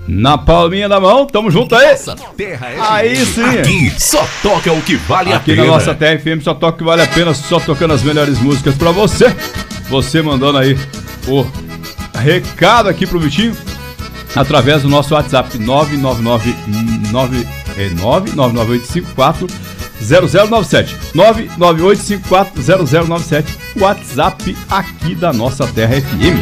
Na palminha da mão, tamo junto aí. Nossa Terra FM. Aí sim. Aqui só toca o que vale a pena. Aqui na nossa Terra FM só toca o que vale a pena, só tocando as melhores músicas pra você. Você mandando aí o recado aqui pro Vitinho através do nosso WhatsApp 998540097. 998540097. WhatsApp aqui da nossa Terra FM.